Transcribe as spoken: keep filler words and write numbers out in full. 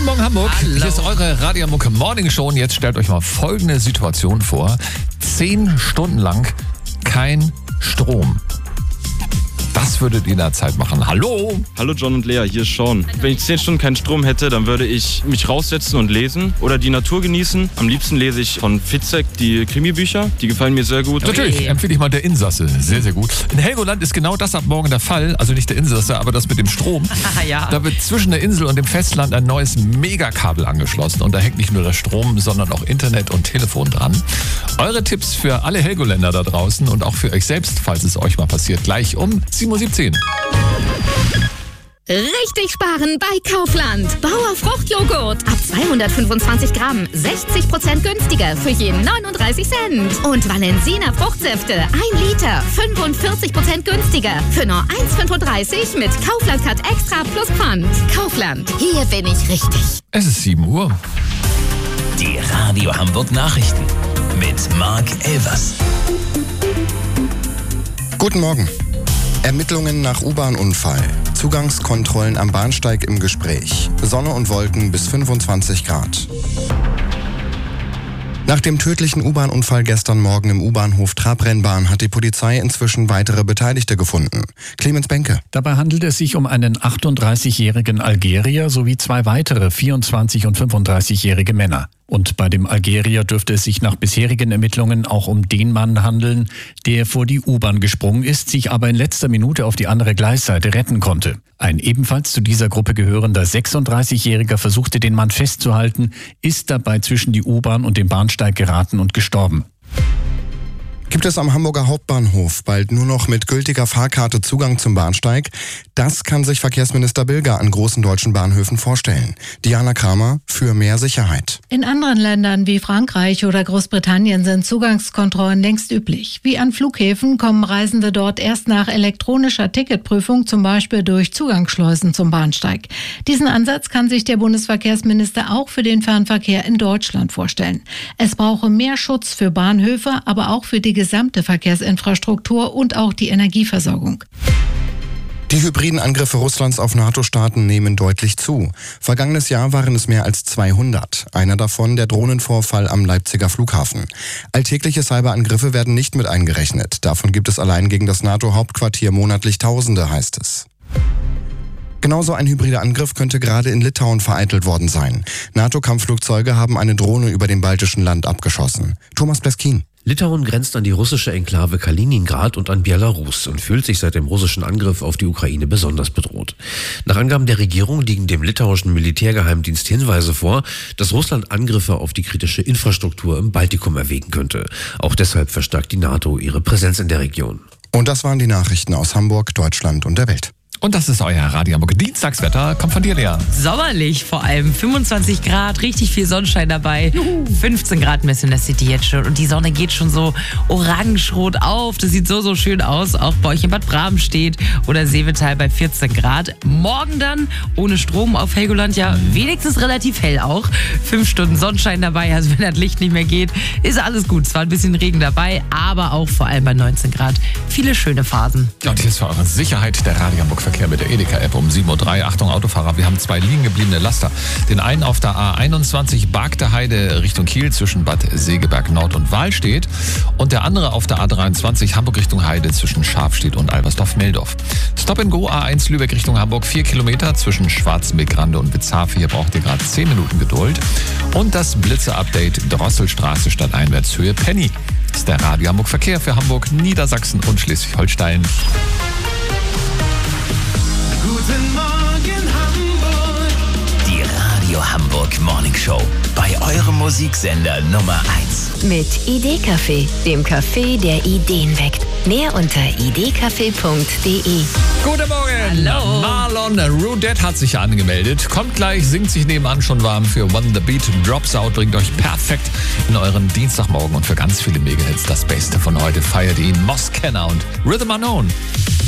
Guten Morgen, Hamburg. Hallo. Hier ist eure Radio Mucke Morning Show und jetzt stellt euch mal folgende Situation vor. Zehn Stunden lang kein Strom. Was würdet ihr in der Zeit machen? Hallo? Hallo John und Lea, hier ist Sean. Wenn ich zehn Stunden keinen Strom hätte, dann würde ich mich raussetzen und lesen oder die Natur genießen. Am liebsten lese ich von Fitzek die Krimi-Bücher. Die gefallen mir sehr gut. Natürlich, Okay. empfehle ich mal der Insasse. Sehr, sehr gut. In Helgoland ist genau das ab morgen der Fall. Also nicht der Insasse, aber das mit dem Strom. ja. Da wird zwischen der Insel und dem Festland ein neues Megakabel angeschlossen. Und da hängt nicht nur der Strom, sondern auch Internet und Telefon dran. Eure Tipps für alle Helgoländer da draußen und auch für euch selbst, falls es euch mal passiert, gleich um sieben Uhr siebzehn. Richtig sparen bei Kaufland. Bauer Fruchtjoghurt ab zweihundertfünfundzwanzig Gramm, sechzig Prozent günstiger für je neununddreißig Cent. Und Valensina Fruchtsäfte, ein Liter, fünfundvierzig Prozent günstiger für nur eins Komma fünfunddreißig mit Kaufland Card Extra plus Pfand. Kaufland, hier bin ich richtig. Es ist sieben Uhr. Die Radio Hamburg Nachrichten mit Marc Elvers. Guten Morgen. Ermittlungen nach U-Bahn-Unfall. Zugangskontrollen am Bahnsteig im Gespräch. Sonne und Wolken bis fünfundzwanzig Grad. Nach dem tödlichen U-Bahn-Unfall gestern Morgen im U-Bahnhof Trabrennbahn hat die Polizei inzwischen weitere Beteiligte gefunden. Clemens Benke. Dabei handelt es sich um einen achtunddreißigjährigen Algerier sowie zwei weitere vierundzwanzig- und fünfunddreißigjährige Männer. Und bei dem Algerier dürfte es sich nach bisherigen Ermittlungen auch um den Mann handeln, der vor die U-Bahn gesprungen ist, sich aber in letzter Minute auf die andere Gleisseite retten konnte. Ein ebenfalls zu dieser Gruppe gehörender sechsunddreißigjähriger versuchte den Mann festzuhalten, ist dabei zwischen die U-Bahn und den Bahnsteig geraten und gestorben. Gibt es am Hamburger Hauptbahnhof bald nur noch mit gültiger Fahrkarte Zugang zum Bahnsteig? Das kann sich Verkehrsminister Bilger an großen deutschen Bahnhöfen vorstellen. Diana Kramer für mehr Sicherheit. In anderen Ländern wie Frankreich oder Großbritannien sind Zugangskontrollen längst üblich. Wie an Flughäfen kommen Reisende dort erst nach elektronischer Ticketprüfung, zum Beispiel durch Zugangsschleusen zum Bahnsteig. Diesen Ansatz kann sich der Bundesverkehrsminister auch für den Fernverkehr in Deutschland vorstellen. Es brauche mehr Schutz für Bahnhöfe, aber auch für die gesamte Verkehrsinfrastruktur und auch die Energieversorgung. Die hybriden Angriffe Russlands auf NATO-Staaten nehmen deutlich zu. Vergangenes Jahr waren es mehr als zweihundert. Einer davon der Drohnenvorfall am Leipziger Flughafen. Alltägliche Cyberangriffe werden nicht mit eingerechnet. Davon gibt es allein gegen das NATO-Hauptquartier monatlich Tausende, heißt es. Genauso ein hybrider Angriff könnte gerade in Litauen vereitelt worden sein. NATO-Kampfflugzeuge haben eine Drohne über dem baltischen Land abgeschossen. Thomas Pleskin. Litauen grenzt an die russische Enklave Kaliningrad und an Belarus und fühlt sich seit dem russischen Angriff auf die Ukraine besonders bedroht. Nach Angaben der Regierung liegen dem litauischen Militärgeheimdienst Hinweise vor, dass Russland Angriffe auf die kritische Infrastruktur im Baltikum erwägen könnte. Auch deshalb verstärkt die NATO ihre Präsenz in der Region. Und das waren die Nachrichten aus Hamburg, Deutschland und der Welt. Und das ist euer Radio Hamburg Dienstagswetter. Kommt von dir, Lea. Sommerlich vor allem. fünfundzwanzig Grad, richtig viel Sonnenschein dabei. Juhu. fünfzehn Grad messen in der City jetzt schon. Und die Sonne geht schon so orange-rot auf. Das sieht so, so schön aus. Auch bei euch in Bad Bramstedt oder Seevetal bei vierzehn Grad. Morgen dann ohne Strom auf Helgoland. Ja, wenigstens relativ hell auch. Fünf Stunden Sonnenschein dabei. Also wenn das Licht nicht mehr geht, ist alles gut. Zwar ein bisschen Regen dabei, aber auch vor allem bei neunzehn Grad. Viele schöne Phasen. Und hier ist für eure Sicherheit der Radio Hamburg Verkehr mit der Edeka-App um sieben Uhr drei. Achtung Autofahrer, wir haben zwei liegen gebliebene Laster. Den einen auf der A einundzwanzig Barkter Heide Richtung Kiel zwischen Bad Segeberg Nord und Wahlstedt und der andere auf der A dreiundzwanzig Hamburg Richtung Heide zwischen Schafstedt und Albersdorf-Meldorf. Stop and Go A eins Lübeck Richtung Hamburg, vier Kilometer zwischen Schwarzenbeck-Rande und Witzhafe. Hier braucht ihr gerade zehn Minuten Geduld. Und das Blitze-Update Drosselstraße stadteinwärtshöhe Penny. Das ist der Radio Hamburg Verkehr für Hamburg, Niedersachsen und Schleswig-Holstein. Guten Morgen Hamburg. Die Radio Hamburg Morning Show. Bei eurem Musiksender Nummer eins. Mit Idee-Café, dem Café, der Ideen weckt. Mehr unter idcafé punkt de. Guten Morgen! Hallo. Marlon Rudette hat sich angemeldet. Kommt gleich, singt sich nebenan schon warm für When the Beat Drops Out. Bringt euch perfekt in euren Dienstagmorgen und für ganz viele Mega-Hits das Beste von heute. Feiert ihn Moss Kenner und Rhythm Unknown.